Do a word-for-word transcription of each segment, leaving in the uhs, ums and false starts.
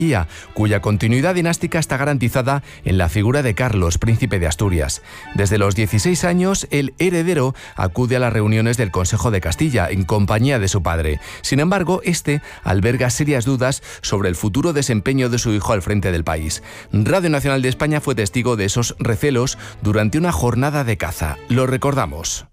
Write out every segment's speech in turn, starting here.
monarquía, cuya continuidad dinástica está garantizada en la figura de Carlos, príncipe de Asturias. Desde los dieciséis años, el heredero acude a las reuniones del Consejo de Castilla en compañía de su padre. Sin embargo, este alberga serias dudas sobre el futuro desempeño de su hijo al frente del país. Radio Nacional de España fue testigo de esos recelos durante una jornada de caza. Lo recordamos.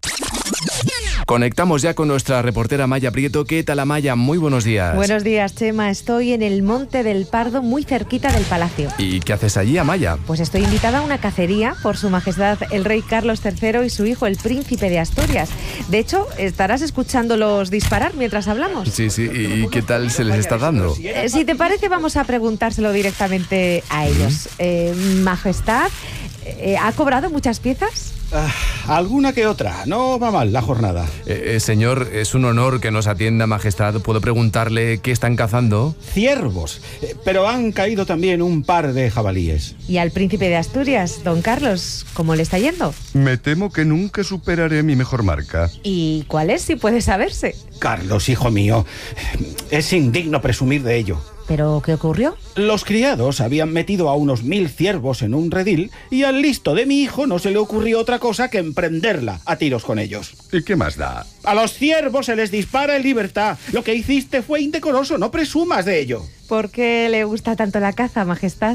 Conectamos ya con nuestra reportera Maya Prieto. ¿Qué tal, Maya? Muy buenos días. Buenos días, Chema. Estoy en el Monte del Pardo, muy cerquita del palacio. ¿Y qué haces allí, Amaya? Pues estoy invitada a una cacería por Su Majestad el Rey Carlos tercero y su hijo, el Príncipe de Asturias. De hecho, estarás escuchándolos disparar mientras hablamos. Sí, sí. ¿Y qué tal se les está dando? Eh, si te parece, vamos a preguntárselo directamente a ellos. ¿Mm? Eh, Majestad, eh, ¿ha cobrado muchas piezas? Uh, alguna que otra, no va mal la jornada. Eh, eh, señor, es un honor que nos atienda, Majestad. ¿Puedo preguntarle qué están cazando? Ciervos, eh, pero han caído también un par de jabalíes. ¿Y al Príncipe de Asturias, don Carlos, cómo le está yendo? Me temo que nunca superaré mi mejor marca. ¿Y cuál es, si puede saberse? Carlos, hijo mío, es indigno presumir de ello. ¿Pero qué ocurrió? Los criados habían metido a unos mil ciervos en un redil y al listo de mi hijo no se le ocurrió otra cosa que emprenderla a tiros con ellos. ¿Y qué más da? A los ciervos se les dispara en libertad. Lo que hiciste fue indecoroso, no presumas de ello. ¿Por qué le gusta tanto la caza, Majestad?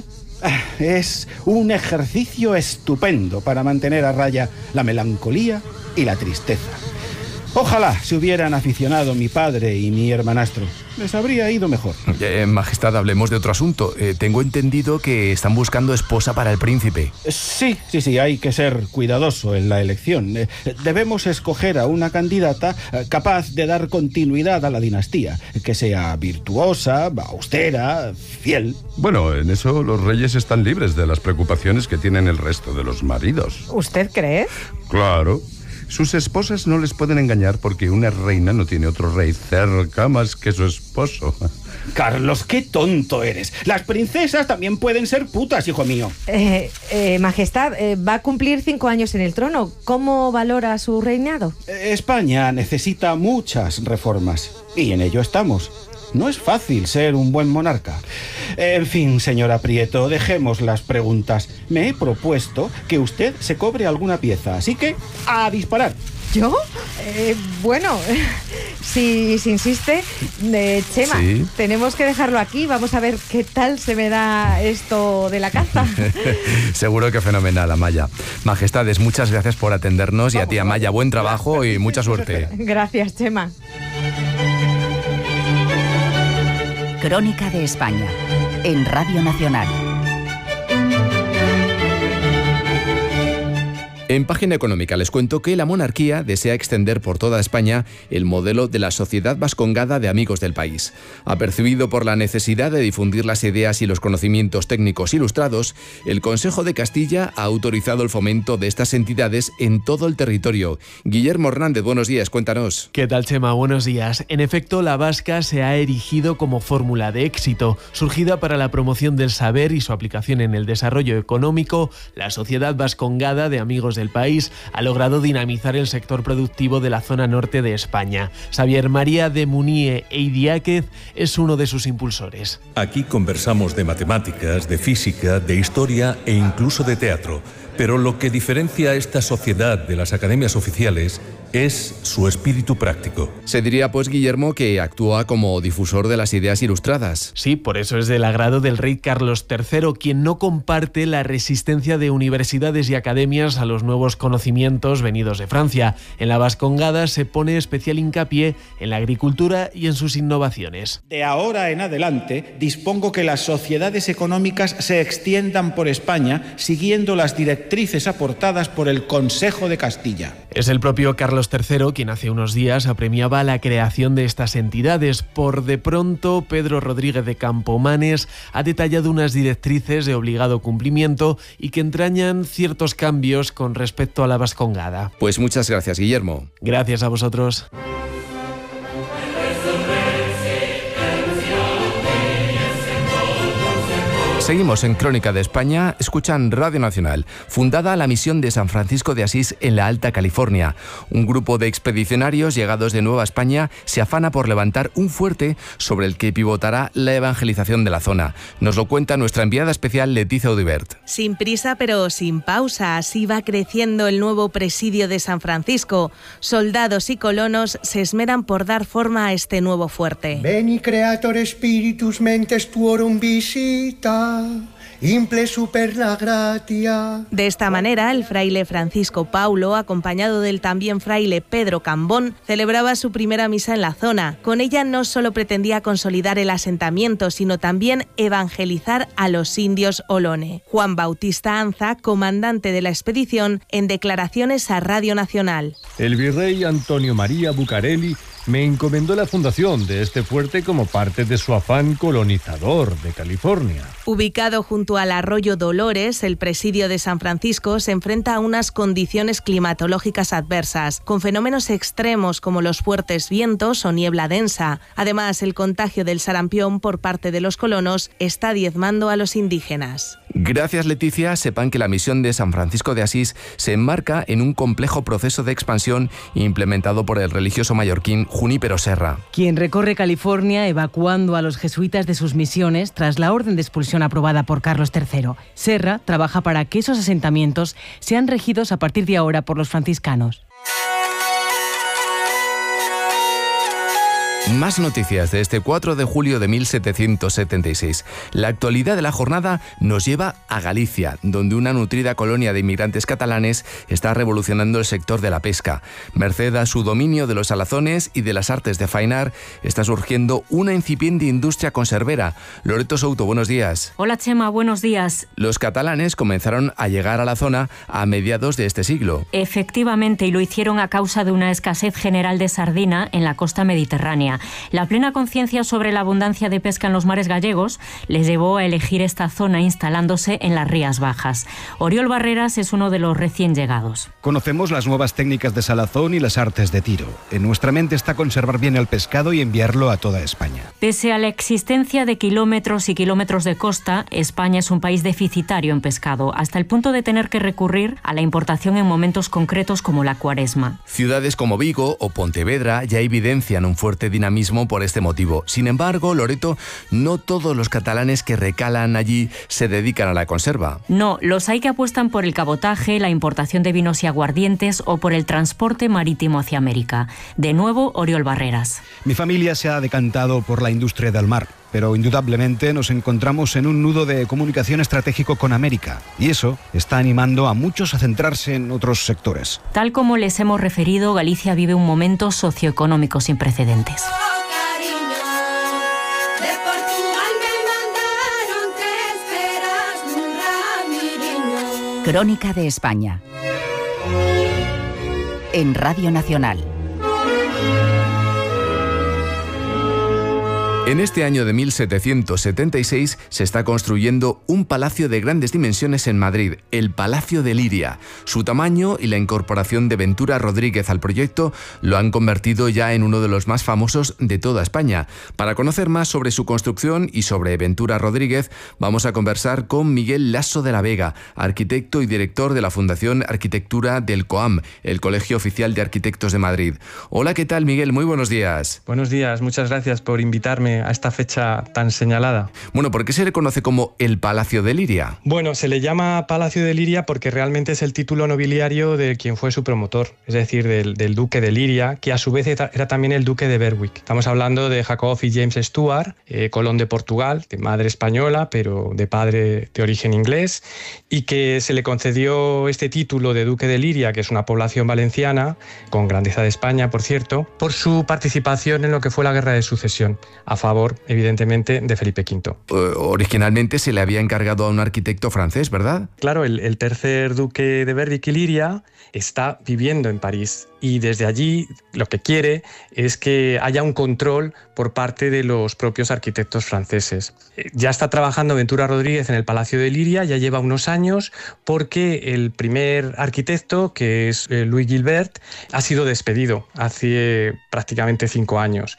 Es un ejercicio estupendo para mantener a raya la melancolía y la tristeza. Ojalá se hubieran aficionado mi padre y mi hermanastro. Les habría ido mejor. Eh, Majestad, hablemos de otro asunto. Eh, tengo entendido que están buscando esposa para el príncipe. Sí, sí, sí, hay que ser cuidadoso en la elección. Eh, debemos escoger a una candidata eh, capaz de dar continuidad a la dinastía, que sea virtuosa, austera, fiel. Bueno, en eso los reyes están libres de las preocupaciones que tienen el resto de los maridos. ¿Usted cree? Claro. Sus esposas no les pueden engañar porque una reina no tiene otro rey cerca más que su esposo. Carlos, qué tonto eres. Las princesas también pueden ser putas, hijo mío. Eh, eh, Majestad, eh, va a cumplir cinco años en el trono. ¿Cómo valora su reinado? España necesita muchas reformas y en ello estamos. No es fácil ser un buen monarca. En fin, señora Prieto, dejemos las preguntas. Me he propuesto que usted se cobre alguna pieza, así que a disparar. ¿Yo? Eh, bueno, si, si insiste, eh, Chema, ¿sí? Tenemos que dejarlo aquí. Vamos a ver qué tal se me da esto de la caza. Seguro que fenomenal, Amaya. Majestades, muchas gracias por atendernos. Vamos, y a ti, Amaya, buen trabajo y mucha suerte. Gracias, Chema. Crónica de España, en Radio Nacional. En Página Económica les cuento que la monarquía desea extender por toda España el modelo de la Sociedad Vascongada de Amigos del País. Apercibido por la necesidad de difundir las ideas y los conocimientos técnicos ilustrados, el Consejo de Castilla ha autorizado el fomento de estas entidades en todo el territorio. Guillermo Hernández, buenos días, cuéntanos. ¿Qué tal, Chema? Buenos días. En efecto, la vasca se ha erigido como fórmula de éxito. Surgida para la promoción del saber y su aplicación en el desarrollo económico, la Sociedad Vascongada de Amigos del país ha logrado dinamizar el sector productivo de la zona norte de España. Xavier María de Munie e Idiáquez es uno de sus impulsores. Aquí conversamos de matemáticas, de física, de historia e incluso de teatro. Pero lo que diferencia a esta sociedad de las academias oficiales es su espíritu práctico. Se diría, pues, Guillermo, que actúa como difusor de las ideas ilustradas. Sí, por eso es del agrado del rey Carlos tercero, quien no comparte la resistencia de universidades y academias a los nuevos conocimientos venidos de Francia. En la Vascongada se pone especial hincapié en la agricultura y en sus innovaciones. De ahora en adelante, dispongo que las sociedades económicas se extiendan por España siguiendo las directrices aportadas por el Consejo de Castilla. Es el propio Carlos tercero quien hace unos días apremiaba la creación de estas entidades. Por de pronto, Pedro Rodríguez de Campomanes ha detallado unas directrices de obligado cumplimiento y que entrañan ciertos cambios con respecto a la Vascongada. Pues muchas gracias, Guillermo. Gracias a vosotros. Seguimos en Crónica de España, escuchan Radio Nacional. Fundada la misión de San Francisco de Asís en la Alta California. Un grupo de expedicionarios llegados de Nueva España se afana por levantar un fuerte sobre el que pivotará la evangelización de la zona. Nos lo cuenta nuestra enviada especial Leticia Audibert. Sin prisa pero sin pausa, así va creciendo el nuevo presidio de San Francisco. Soldados y colonos se esmeran por dar forma a este nuevo fuerte. Veni creator spiritus mentes tuorum visita. Imple superna gratia. De esta manera, el fraile Francisco Paulo, acompañado del también fraile Pedro Cambón, celebraba su primera misa en la zona. Con ella no solo pretendía consolidar el asentamiento, sino también evangelizar a los indios Olone. Juan Bautista Anza, comandante de la expedición, en declaraciones a Radio Nacional. El virrey Antonio María Bucareli me encomendó la fundación de este fuerte como parte de su afán colonizador de California. Ubicado junto al arroyo Dolores, el presidio de San Francisco se enfrenta a unas condiciones climatológicas adversas, con fenómenos extremos como los fuertes vientos o niebla densa. Además, el contagio del sarampión por parte de los colonos está diezmando a los indígenas. Gracias, Leticia. Sepan que la misión de San Francisco de Asís se enmarca en un complejo proceso de expansión implementado por el religioso mallorquín Junípero Serra, quien recorre California evacuando a los jesuitas de sus misiones tras la orden de expulsión aprobada por Carlos tercero. Serra trabaja para que esos asentamientos sean regidos a partir de ahora por los franciscanos. Más noticias de este cuatro de julio de mil setecientos setenta y seis. La actualidad de la jornada nos lleva a Galicia, donde una nutrida colonia de inmigrantes catalanes está revolucionando el sector de la pesca. Merced a su dominio de los salazones y de las artes de faenar, está surgiendo una incipiente industria conservera. Loreto Souto, buenos días. Hola Chema, buenos días. Los catalanes comenzaron a llegar a la zona a mediados de este siglo. Efectivamente, y lo hicieron a causa de una escasez general de sardina en la costa mediterránea. La plena conciencia sobre la abundancia de pesca en los mares gallegos les llevó a elegir esta zona instalándose en las Rías Bajas. Oriol Barreras es uno de los recién llegados. Conocemos las nuevas técnicas de salazón y las artes de tiro. En nuestra mente está conservar bien el pescado y enviarlo a toda España. Pese a la existencia de kilómetros y kilómetros de costa, España es un país deficitario en pescado, hasta el punto de tener que recurrir a la importación en momentos concretos como la Cuaresma. Ciudades como Vigo o Pontevedra ya evidencian un fuerte dinamismo por este motivo. Sin embargo, Loreto, no todos los catalanes que recalan allí se dedican a la conserva. No, los hay que apuestan por el cabotaje, la importación de vinos y aguardientes o por el transporte marítimo hacia América. De nuevo, Oriol Barreras. Mi familia se ha decantado por la industria del mar, pero indudablemente nos encontramos en un nudo de comunicación estratégico con América, y eso está animando a muchos a centrarse en otros sectores. Tal como les hemos referido, Galicia vive un momento socioeconómico sin precedentes. Crónica de España en Radio Nacional. En este año de mil setecientos setenta y seis se está construyendo un palacio de grandes dimensiones en Madrid, el Palacio de Liria. Su tamaño y la incorporación de Ventura Rodríguez al proyecto lo han convertido ya en uno de los más famosos de toda España. Para conocer más sobre su construcción y sobre Ventura Rodríguez, vamos a conversar con Miguel Lasso de la Vega, arquitecto y director de la Fundación Arquitectura del COAM, el Colegio Oficial de Arquitectos de Madrid. Hola, ¿qué tal, Miguel? Muy buenos días. Buenos días, muchas gracias por invitarme a esta fecha tan señalada. Bueno, ¿por qué se le conoce como el Palacio de Liria? Bueno, se le llama Palacio de Liria porque realmente es el título nobiliario de quien fue su promotor, es decir, del, del duque de Liria, que a su vez era, era también el duque de Berwick. Estamos hablando de Jacob y James Stuart, eh, colón de Portugal, de madre española, pero de padre de origen inglés, y que se le concedió este título de duque de Liria, que es una población valenciana, con grandeza de España, por cierto, por su participación en lo que fue la Guerra de Sucesión, a favor, evidentemente, de Felipe quinto. Uh, originalmente se le había encargado a un arquitecto francés, ¿verdad? Claro, el, el tercer duque de Berwick y Liria está viviendo en París y desde allí lo que quiere es que haya un control por parte de los propios arquitectos franceses. Ya está trabajando Ventura Rodríguez en el Palacio de Liria, ya lleva unos años, porque el primer arquitecto, que es Louis Gilbert, ha sido despedido hace prácticamente cinco años.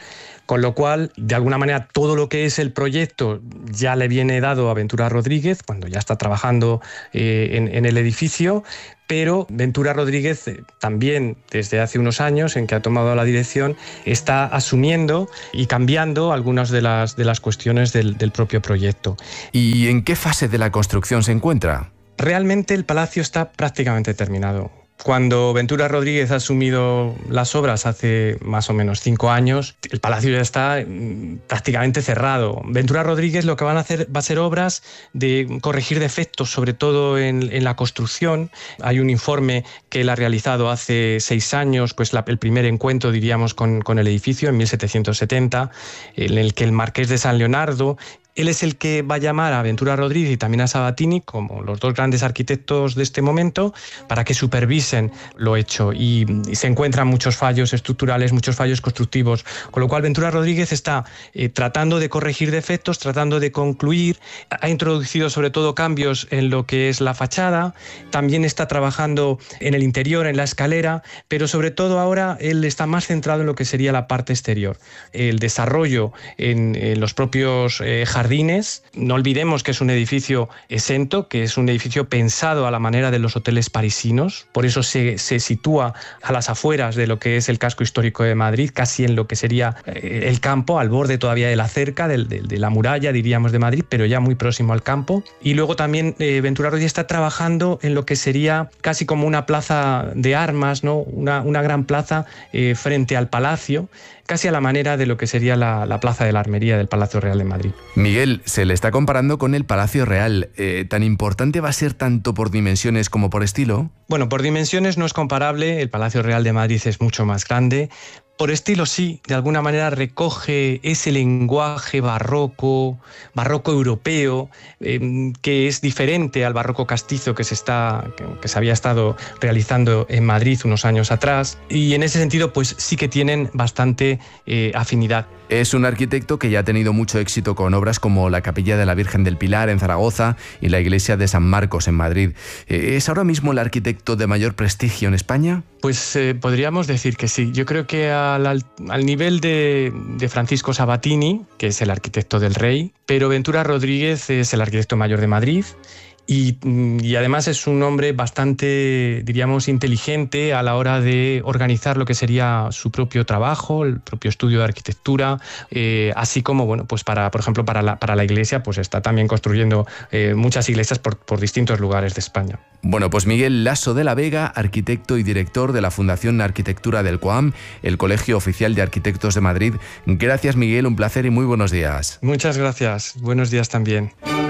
Con lo cual, de alguna manera, todo lo que es el proyecto ya le viene dado a Ventura Rodríguez cuando ya está trabajando eh, en, en el edificio. Pero Ventura Rodríguez eh, también desde hace unos años en que ha tomado la dirección está asumiendo y cambiando algunas de las, de las cuestiones del, del propio proyecto. ¿Y en qué fase de la construcción se encuentra? Realmente el palacio está prácticamente terminado. Cuando Ventura Rodríguez ha asumido las obras hace más o menos cinco años, el palacio ya está prácticamente cerrado. Ventura Rodríguez lo que van a hacer va a ser obras de corregir defectos, sobre todo en, en la construcción. Hay un informe que él ha realizado hace seis años, pues la, el primer encuentro, diríamos, con, con el edificio en mil setecientos setenta, en el que el marqués de San Leonardo, él es el que va a llamar a Ventura Rodríguez y también a Sabatini, como los dos grandes arquitectos de este momento, para que supervisen lo hecho. Y, y se encuentran muchos fallos estructurales, muchos fallos constructivos, con lo cual Ventura Rodríguez está eh, tratando de corregir defectos, tratando de concluir. Ha introducido sobre todo cambios en lo que es la fachada, también está trabajando en el interior, en la escalera, pero sobre todo ahora él está más centrado en lo que sería la parte exterior. El desarrollo en, en los propios eh, jardines. Jardines. No olvidemos que es un edificio exento, que es un edificio pensado a la manera de los hoteles parisinos, por eso se, se sitúa a las afueras de lo que es el casco histórico de Madrid, casi en lo que sería eh, el campo, al borde todavía de la cerca, de, de, de la muralla, diríamos, de Madrid, pero ya muy próximo al campo. Y luego también eh, Ventura Rodríguez está trabajando en lo que sería casi como una plaza de armas, ¿no? una, una gran plaza eh, frente al palacio, casi a la manera de lo que sería la, la Plaza de la Armería del Palacio Real de Madrid. Miguel, se le está comparando con el Palacio Real. Eh, ¿Tan importante va a ser tanto por dimensiones como por estilo? Bueno, por dimensiones no es comparable, el Palacio Real de Madrid es mucho más grande. Por estilo sí, de alguna manera recoge ese lenguaje barroco, barroco europeo, eh, que es diferente al barroco castizo que se, está, que, que se había estado realizando en Madrid unos años atrás. Y en ese sentido, pues sí que tienen bastante eh, afinidad. Es un arquitecto que ya ha tenido mucho éxito con obras como la Capilla de la Virgen del Pilar en Zaragoza y la Iglesia de San Marcos en Madrid. ¿Es ahora mismo el arquitecto de mayor prestigio en España? Pues eh, podríamos decir que sí. Yo creo que al, al nivel de, de Francisco Sabatini, que es el arquitecto del Rey, pero Ventura Rodríguez es el arquitecto mayor de Madrid. Y, y además es un hombre bastante, diríamos, inteligente a la hora de organizar lo que sería su propio trabajo, el propio estudio de arquitectura, eh, así como, bueno, pues para, por ejemplo, para la, para la iglesia, pues está también construyendo eh, muchas iglesias por, por distintos lugares de España. Bueno, pues Miguel Lasso de la Vega, arquitecto y director de la Fundación Arquitectura del COAM, el Colegio Oficial de Arquitectos de Madrid. Gracias, Miguel, un placer y muy buenos días. Muchas gracias, buenos días también.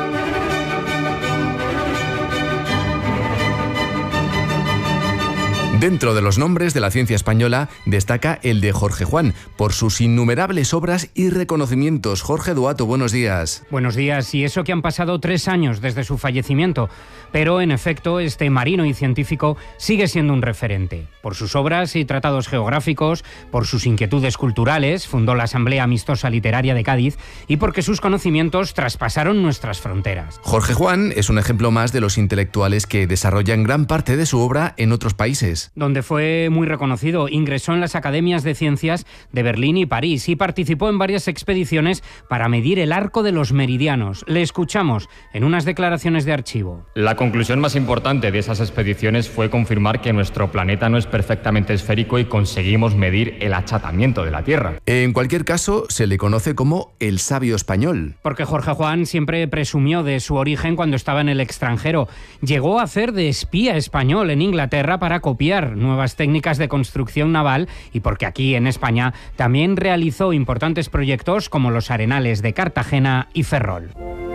Dentro de los nombres de la ciencia española destaca el de Jorge Juan, por sus innumerables obras y reconocimientos. Jorge Duato, buenos días. Buenos días, y eso que han pasado tres años desde su fallecimiento, pero en efecto este marino y científico sigue siendo un referente. Por sus obras y tratados geográficos, por sus inquietudes culturales, fundó la Asamblea Amistosa Literaria de Cádiz y porque sus conocimientos traspasaron nuestras fronteras. Jorge Juan es un ejemplo más de los intelectuales que desarrollan gran parte de su obra en otros países. Donde fue muy reconocido, ingresó en las academias de ciencias de Berlín y París y participó en varias expediciones para medir el arco de los meridianos. Le escuchamos en unas declaraciones de archivo. La conclusión más importante de esas expediciones fue confirmar que nuestro planeta no es perfectamente esférico y conseguimos medir el achatamiento de la Tierra. En cualquier caso, se le conoce como el sabio español. Porque Jorge Juan siempre presumió de su origen cuando estaba en el extranjero. Llegó a hacer de espía español en Inglaterra para copiar nuevas técnicas de construcción naval y porque aquí en España también realizó importantes proyectos como los Arenales de Cartagena y Ferrol.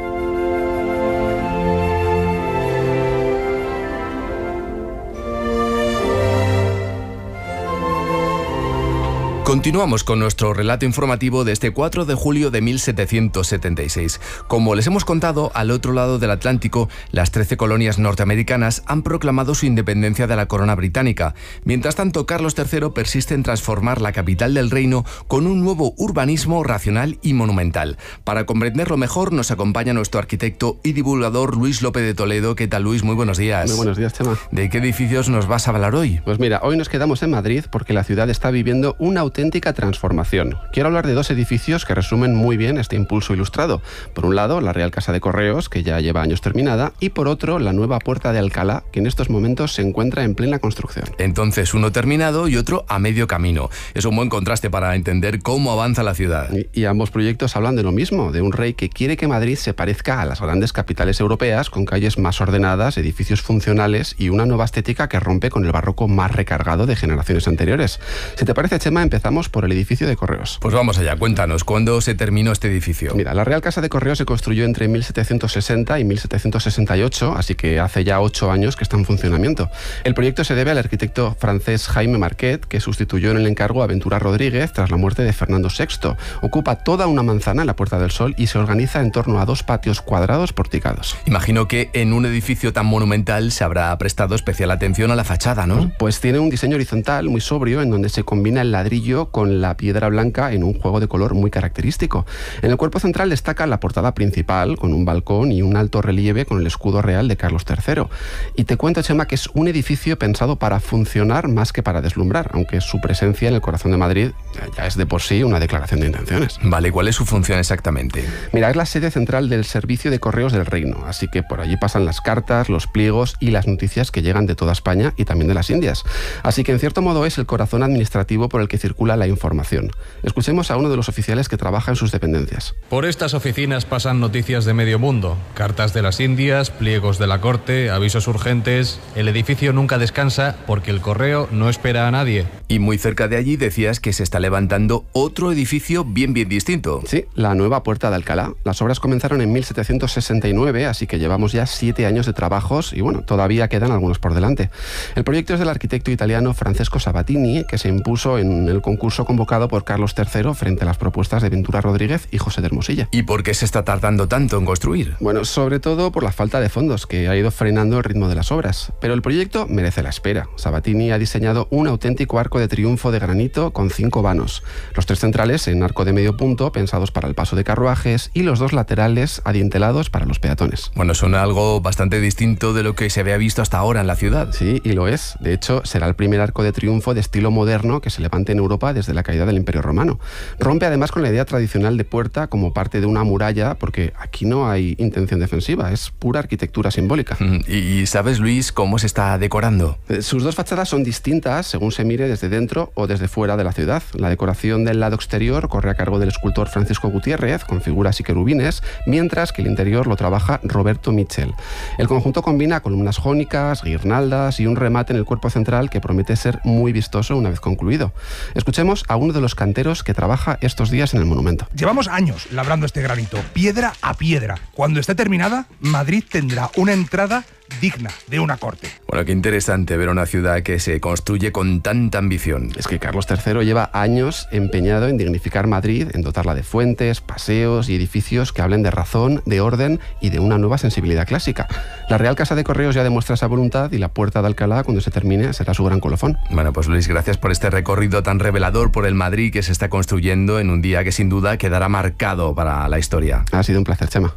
Continuamos con nuestro relato informativo de este cuatro de julio de mil setecientos setenta y seis. Como les hemos contado, al otro lado del Atlántico, las trece colonias norteamericanas han proclamado su independencia de la corona británica. Mientras tanto, Carlos tercero persiste en transformar la capital del reino con un nuevo urbanismo racional y monumental. Para comprenderlo mejor, nos acompaña nuestro arquitecto y divulgador Luis López de Toledo. ¿Qué tal, Luis? Muy buenos días. Muy buenos días, Chema. ¿De qué edificios nos vas a hablar hoy? Pues mira, hoy nos quedamos en Madrid porque la ciudad está viviendo una auténtica auténtica transformación. Quiero hablar de dos edificios que resumen muy bien este impulso ilustrado. Por un lado, la Real Casa de Correos, que ya lleva años terminada, y por otro, la nueva Puerta de Alcalá, que en estos momentos se encuentra en plena construcción. Entonces, uno terminado y otro a medio camino. Es un buen contraste para entender cómo avanza la ciudad. Y, y ambos proyectos hablan de lo mismo, de un rey que quiere que Madrid se parezca a las grandes capitales europeas, con calles más ordenadas, edificios funcionales y una nueva estética que rompe con el barroco más recargado de generaciones anteriores. Si te parece, Chema, empezamos por el edificio de Correos. Pues vamos allá, cuéntanos, ¿cuándo se terminó este edificio? Mira, la Real Casa de Correos se construyó entre mil setecientos sesenta y mil setecientos sesenta y ocho, así que hace ya ocho años que está en funcionamiento. El proyecto se debe al arquitecto francés Jaime Marquet, que sustituyó en el encargo a Ventura Rodríguez tras la muerte de Fernando sexto. Ocupa toda una manzana en la Puerta del Sol y se organiza en torno a dos patios cuadrados porticados. Imagino que en un edificio tan monumental se habrá prestado especial atención a la fachada, ¿no? Pues tiene un diseño horizontal muy sobrio en donde se combina el ladrillo con la piedra blanca en un juego de color muy característico. En el cuerpo central destaca la portada principal con un balcón y un alto relieve con el escudo real de Carlos tercero. Y te cuento, Chema, que es un edificio pensado para funcionar más que para deslumbrar, aunque su presencia en el corazón de Madrid ya es de por sí una declaración de intenciones. Vale, ¿cuál es su función exactamente? Mira, es la sede central del Servicio de Correos del Reino, así que por allí pasan las cartas, los pliegos y las noticias que llegan de toda España y también de las Indias. Así que en cierto modo es el corazón administrativo por el que circula la información. Escuchemos a uno de los oficiales que trabaja en sus dependencias. Por estas oficinas pasan noticias de medio mundo, cartas de las Indias, pliegos de la corte, avisos urgentes. El edificio nunca descansa porque el correo no espera a nadie. Y muy cerca de allí decías que se está levantando otro edificio bien bien distinto. Sí, la nueva Puerta de Alcalá. Las obras comenzaron en mil setecientos sesenta y nueve, así que llevamos ya siete años de trabajos y bueno, todavía quedan algunos por delante. El proyecto es del arquitecto italiano Francesco Sabatini, que se impuso en el concurso convocado por Carlos tercero frente a las propuestas de Ventura Rodríguez y José de Hermosilla. ¿Y por qué se está tardando tanto en construir? Bueno, sobre todo por la falta de fondos, que ha ido frenando el ritmo de las obras. Pero el proyecto merece la espera. Sabatini ha diseñado un auténtico arco de triunfo de granito con cinco vanos. Los tres centrales en arco de medio punto, pensados para el paso de carruajes, y los dos laterales adintelados para los peatones. Bueno, suena algo bastante distinto de lo que se había visto hasta ahora en la ciudad. Sí, y lo es. De hecho, será el primer arco de triunfo de estilo moderno que se levante en Europa desde la caída del Imperio Romano. Rompe además con la idea tradicional de puerta como parte de una muralla, porque aquí no hay intención defensiva, es pura arquitectura simbólica. ¿Y sabes, Luis, cómo se está decorando? Sus dos fachadas son distintas según se mire desde dentro o desde fuera de la ciudad. La decoración del lado exterior corre a cargo del escultor Francisco Gutiérrez, con figuras y querubines, mientras que el interior lo trabaja Roberto Michel. El conjunto combina columnas jónicas, guirnaldas y un remate en el cuerpo central que promete ser muy vistoso una vez concluido. Escuchemos a uno de los canteros que trabaja estos días en el monumento. Llevamos años labrando este granito, piedra a piedra. Cuando esté terminada, Madrid tendrá una entrada digna de una corte. Bueno, qué interesante ver una ciudad que se construye con tanta ambición. Es que Carlos tercero lleva años empeñado en dignificar Madrid, en dotarla de fuentes, paseos y edificios que hablen de razón, de orden y de una nueva sensibilidad clásica. La Real Casa de Correos ya demuestra esa voluntad y la Puerta de Alcalá, cuando se termine, será su gran colofón. Bueno, pues Luis, gracias por este recorrido tan revelador por el Madrid que se está construyendo en un día que sin duda quedará marcado para la historia. Ha sido un placer, Chema.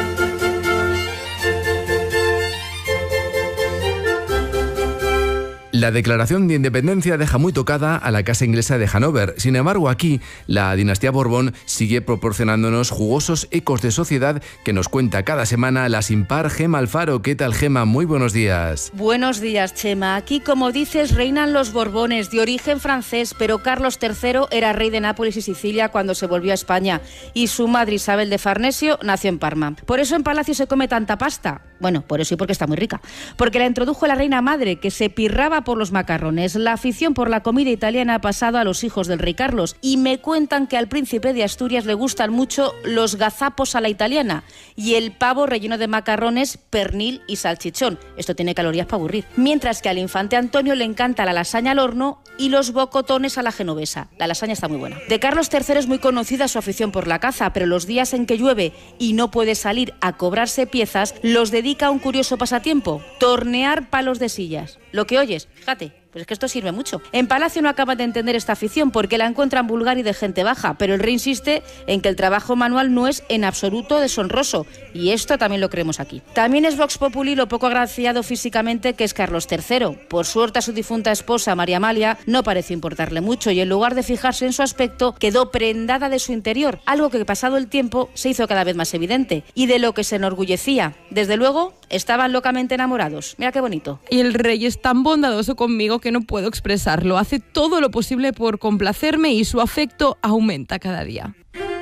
La declaración de independencia deja muy tocada a la casa inglesa de Hannover. Sin embargo, aquí la dinastía Borbón sigue proporcionándonos jugosos ecos de sociedad que nos cuenta cada semana la sin par Gema Alfaro. ¿Qué tal, Gema? Muy buenos días. Buenos días, Chema. Aquí, como dices, reinan los Borbones, de origen francés, pero Carlos tercero era rey de Nápoles y Sicilia cuando se volvió a España, y su madre Isabel de Farnesio nació en Parma. Por eso en Palacio se come tanta pasta. Bueno, por eso y porque está muy rica. Porque la introdujo la reina madre, que se pirraba por los macarrones. La afición por la comida italiana ha pasado a los hijos del rey Carlos, y me cuentan que al príncipe de Asturias le gustan mucho los gazapos a la italiana y el pavo relleno de macarrones, pernil y salchichón. Esto tiene calorías para aburrir. Mientras que al infante Antonio le encanta la lasaña al horno y los bocotones a la genovesa. La lasaña está muy buena. De Carlos tercero es muy conocida su afición por la caza, pero los días en que llueve y no puede salir a cobrarse piezas, los dedica a un curioso pasatiempo: tornear palos de sillas. Lo que oyes, fíjate. Pues es que esto sirve mucho. En Palacio no acaban de entender esta afición porque la encuentran vulgar y de gente baja, pero el rey insiste en que el trabajo manual no es en absoluto deshonroso, y esto también lo creemos aquí. También es Vox Populi lo poco agraciado físicamente que es Carlos tercero. Por suerte a su difunta esposa, María Amalia, no pareció importarle mucho y en lugar de fijarse en su aspecto, quedó prendada de su interior, algo que pasado el tiempo se hizo cada vez más evidente, y de lo que se enorgullecía. Desde luego, estaban locamente enamorados. Mira qué bonito. Y el rey es tan bondadoso conmigo que no puedo expresarlo. Hace todo lo posible por complacerme y su afecto aumenta cada día.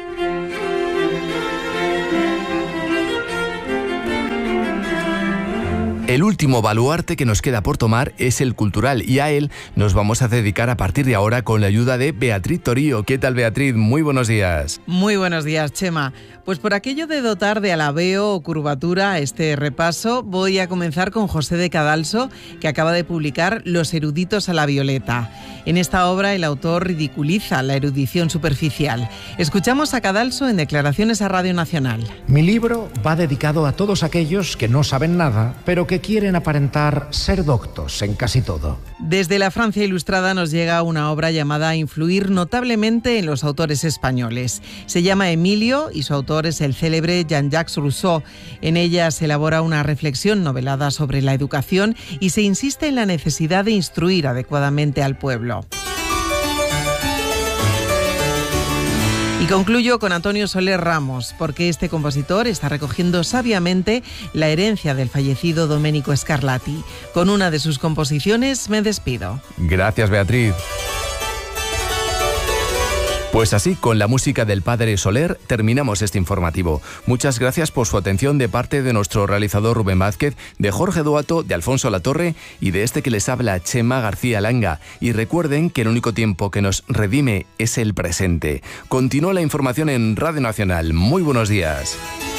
El último baluarte que nos queda por tomar es el cultural y a él nos vamos a dedicar a partir de ahora con la ayuda de Beatriz Torío. ¿Qué tal, Beatriz? Muy buenos días. Muy buenos días, Chema. Pues por aquello de dotar de alabeo o curvatura este repaso, voy a comenzar con José de Cadalso, que acaba de publicar Los eruditos a la violeta. En esta obra el autor ridiculiza la erudición superficial. Escuchamos a Cadalso en declaraciones a Radio Nacional. Mi libro va dedicado a todos aquellos que no saben nada, pero que quieren aparentar ser doctos en casi todo. Desde la Francia Ilustrada nos llega una obra llamada a influir notablemente en los autores españoles. Se llama Emilio y su autor es el célebre Jean-Jacques Rousseau. En ella se elabora una reflexión novelada sobre la educación y se insiste en la necesidad de instruir adecuadamente al pueblo. Y concluyo con Antonio Soler Ramos, porque este compositor está recogiendo sabiamente la herencia del fallecido Domenico Scarlatti. Con una de sus composiciones me despido. Gracias, Beatriz. Pues así, con la música del padre Soler, terminamos este informativo. Muchas gracias por su atención de parte de nuestro realizador Rubén Vázquez, de Jorge Duato, de Alfonso Latorre y de este que les habla, Chema García Langa. Y recuerden que el único tiempo que nos redime es el presente. Continúa la información en Radio Nacional. Muy buenos días.